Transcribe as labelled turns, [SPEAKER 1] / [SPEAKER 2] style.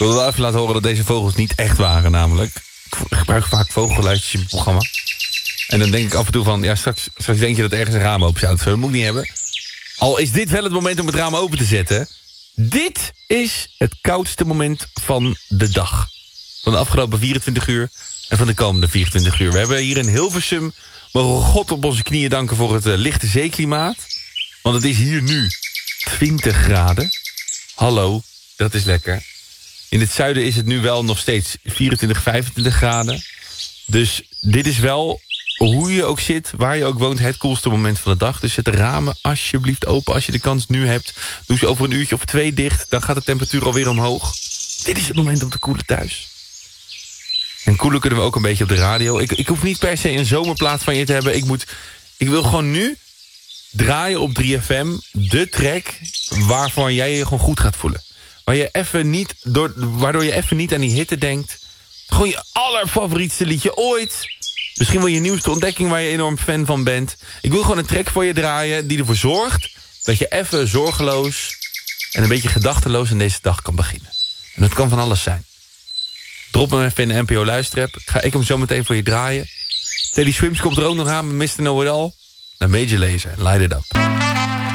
[SPEAKER 1] Ik wil wel even laten horen dat deze vogels niet echt waren namelijk. Ik gebruik vaak vogelgeluidjes in het programma. En dan denk ik af en toe van... ja, straks denk je dat ergens een raam open staat. Dat moet ik niet hebben. Al is dit wel het moment om het raam open te zetten. Dit is het koudste moment van de dag. Van de afgelopen 24 uur en van de komende 24 uur. We hebben hier in Hilversum... mogen God op onze knieën danken voor het lichte zeeklimaat. Want het is hier nu 20 graden. Hallo, dat is lekker. In het zuiden is het nu wel nog steeds 24, 25 graden. Dus dit is wel, hoe je ook zit, waar je ook woont... het koelste moment van de dag. Dus zet de ramen alsjeblieft open als je de kans nu hebt. Doe ze over een uurtje of 2 dicht. Dan gaat de temperatuur alweer omhoog. Dit is het moment om te koelen thuis. En koelen kunnen we ook een beetje op de radio. Ik hoef niet per se een zomerplaat van je te hebben. Ik wil gewoon nu draaien op 3FM de track waarvan jij je gewoon goed gaat voelen. Waardoor je even niet aan die hitte denkt. Gewoon je allerfavorietste liedje ooit. Misschien wel je nieuwste ontdekking waar je enorm fan van bent. Ik wil gewoon een track voor je draaien die ervoor zorgt dat je even zorgeloos en een beetje gedachteloos aan deze dag kan beginnen. En dat kan van alles zijn. Drop hem even in de NPO Luister-app. Ga ik hem zo meteen voor je draaien. Teddy Swims komt er ook nog aan met Mr. Know It All. Naar Major Lazer, Light It Up.